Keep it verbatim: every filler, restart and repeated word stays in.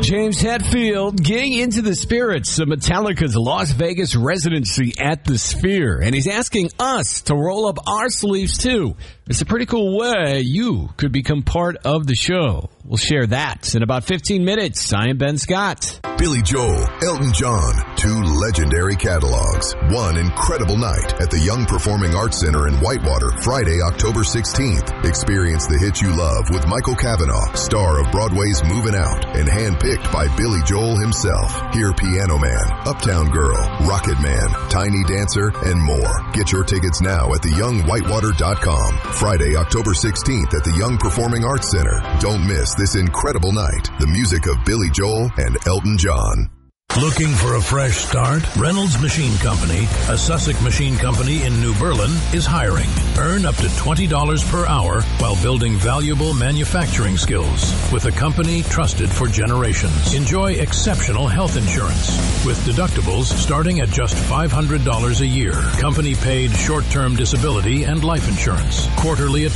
James Hetfield getting into the spirits of Metallica's Las Vegas residency at the Sphere. And he's asking us to roll up our sleeves, too. It's a pretty cool way you could become part of the show. We'll share that in about fifteen minutes. I am Ben Scott. Billy Joel, Elton John, two legendary catalogs. One incredible night at the Young Performing Arts Center in Whitewater, Friday, October sixteenth. Experience the hits you love with Michael Cavanaugh, star of Broadway's Moving Out, and handpicked by Billy Joel himself. Hear Piano Man, Uptown Girl, Rocket Man, Tiny Dancer, and more. Get your tickets now at the young whitewater dot com. Friday, October sixteenth at the Young Performing Arts Center. Don't miss this incredible night. The music of Billy Joel and Elton John. Looking for a fresh start? Reynolds Machine Company, a Sussex machine company in New Berlin, is hiring. Earn up to twenty dollars per hour while building valuable manufacturing skills with a company trusted for generations. Enjoy exceptional health insurance with deductibles starting at just five hundred dollars a year. Company paid short-term disability and life insurance. Quarterly